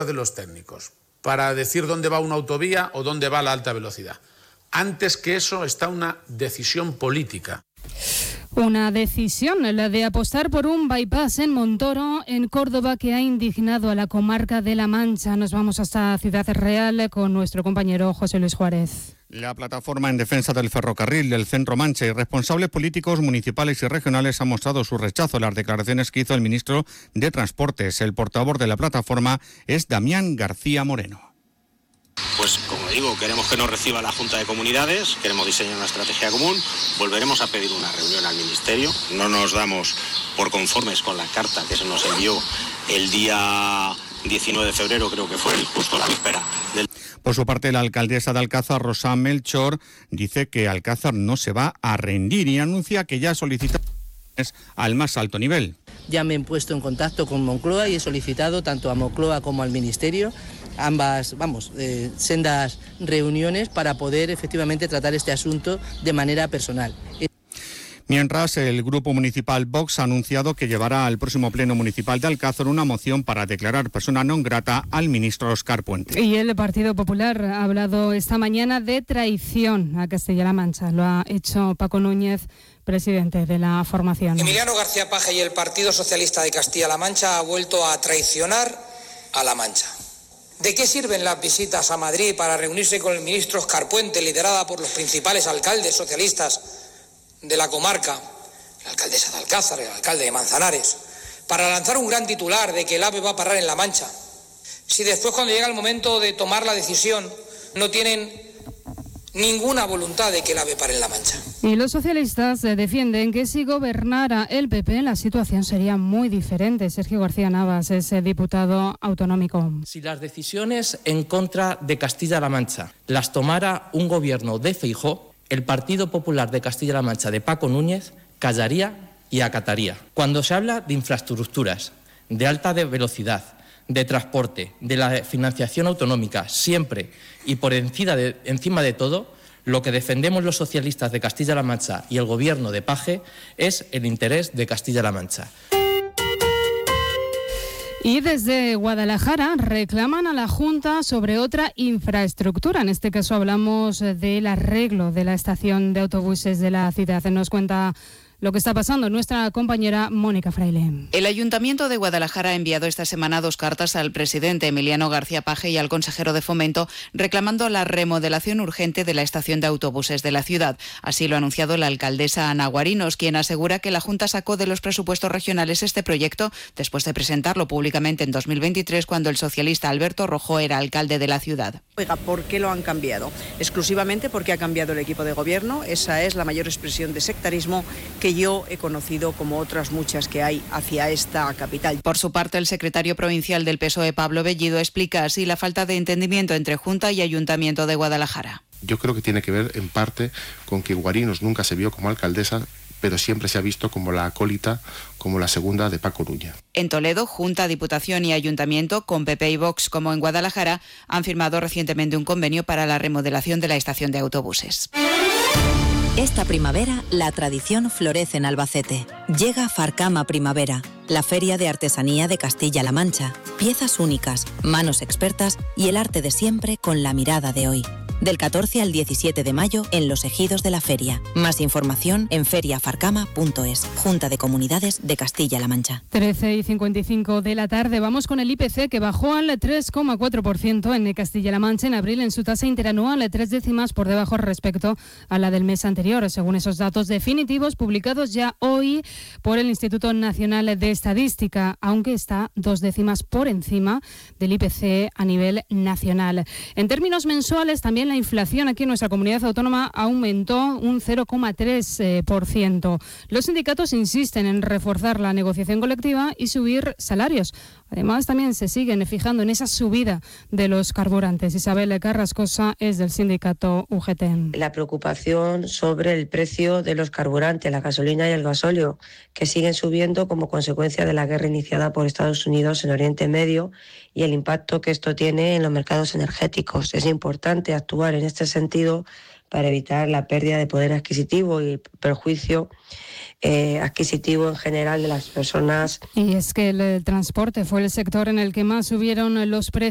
de los técnicos para decir dónde va una autovía o dónde va la alta velocidad. Antes que eso está una decisión política. Una decisión, la de apostar por un bypass en Montoro, en Córdoba, que ha indignado a la comarca de La Mancha. Nos vamos hasta Ciudad Real con nuestro compañero José Luis Juárez. La plataforma en defensa del ferrocarril del Centro Mancha y responsables políticos municipales y regionales han mostrado su rechazo a las declaraciones que hizo el ministro de Transportes. El portavoz de la plataforma es Damián García Moreno. Pues como digo, queremos que nos reciba la Junta de Comunidades, queremos diseñar una estrategia común, volveremos a pedir una reunión al Ministerio, no nos damos por conformes con la carta que se nos envió el día 19 de febrero, creo que fue justo la víspera del... Por su parte, la alcaldesa de Alcázar, Rosa Melchor, dice que Alcázar no se va a rendir y anuncia que ya solicita al más alto nivel. Ya me he puesto en contacto con Moncloa y he solicitado tanto a Moncloa como al Ministerio ambas, sendas reuniones para poder efectivamente tratar este asunto de manera personal. Mientras, el Grupo Municipal Vox ha anunciado que llevará al próximo Pleno Municipal de Alcázar una moción para declarar persona non grata al ministro Óscar Puente. Y el Partido Popular ha hablado esta mañana de traición a Castilla-La Mancha. Lo ha hecho Paco Núñez, presidente de la formación. Emiliano García Paje y el Partido Socialista de Castilla-La Mancha ha vuelto a traicionar a La Mancha. ¿De qué sirven las visitas a Madrid para reunirse con el ministro Óscar Puente, liderada por los principales alcaldes socialistas de la comarca, la alcaldesa de Alcázar, el alcalde de Manzanares, para lanzar un gran titular de que el AVE va a parar en La Mancha, si después, cuando llega el momento de tomar la decisión, no tienen ninguna voluntad de que el AVE pare en La Mancha? Y los socialistas defienden que si gobernara el PP la situación sería muy diferente. Sergio García Navas es diputado autonómico. Si las decisiones en contra de Castilla-La Mancha las tomara un gobierno de Feijóo, el Partido Popular de Castilla-La Mancha de Paco Núñez callaría y acataría. Cuando se habla de infraestructuras, de alta velocidad, de transporte, de la financiación autonómica, siempre y por encima de todo, lo que defendemos los socialistas de Castilla-La Mancha y el gobierno de Paje es el interés de Castilla-La Mancha. Y desde Guadalajara reclaman a la Junta sobre otra infraestructura. En este caso hablamos del arreglo de la estación de autobuses de la ciudad. Nos cuenta lo que está pasando nuestra compañera Mónica Fraile. El Ayuntamiento de Guadalajara ha enviado esta semana 2 cartas al presidente Emiliano García Paje y al consejero de Fomento reclamando la remodelación urgente de la estación de autobuses de la ciudad. Así lo ha anunciado la alcaldesa Ana Guarinos, quien asegura que la Junta sacó de los presupuestos regionales este proyecto después de presentarlo públicamente en 2023, cuando el socialista Alberto Rojo era alcalde de la ciudad. Oiga, ¿por qué lo han cambiado? Exclusivamente porque ha cambiado el equipo de gobierno. Esa es la mayor expresión de sectarismo que yo he conocido, como otras muchas que hay hacia esta capital. Por su parte, el secretario provincial del PSOE, Pablo Bellido, explica así la falta de entendimiento entre Junta y Ayuntamiento de Guadalajara. Yo creo que tiene que ver en parte con que Guarinos nunca se vio como alcaldesa, pero siempre se ha visto como la acólita, como la segunda de Paco Núñez. En Toledo, Junta, Diputación y Ayuntamiento, con PP y Vox como en Guadalajara, han firmado recientemente un convenio para la remodelación de la estación de autobuses. Esta primavera, la tradición florece en Albacete. Llega Farcama Primavera, la feria de artesanía de Castilla-La Mancha. Piezas únicas, manos expertas y el arte de siempre con la mirada de hoy. Del 14 al 17 de mayo en los ejidos de la feria. Más información en feriafarcama.es. Junta de Comunidades de Castilla-La Mancha. 13:55 de la tarde. Vamos con el IPC, que bajó al 3,4% en Castilla-La Mancha en abril en su tasa interanual, 3 décimas por debajo respecto a la del mes anterior, según esos datos definitivos publicados ya hoy por el Instituto Nacional de Estadística, aunque está 2 décimas por encima del IPC a nivel nacional. En términos mensuales, también la inflación aquí en nuestra comunidad autónoma aumentó un 0,3%. Los sindicatos insisten en reforzar la negociación colectiva y subir salarios. Además, también se siguen fijando en esa subida de los carburantes. Isabel Carrascosa es del sindicato UGT. La preocupación sobre el precio de los carburantes, la gasolina y el gasóleo, que siguen subiendo como consecuencia de la guerra iniciada por Estados Unidos en Oriente Medio y el impacto que esto tiene en los mercados energéticos. Es importante actuar en este sentido para evitar la pérdida de poder adquisitivo y perjuicio adquisitivo en general de las personas. Y es que el transporte fue el sector en el que más subieron los precios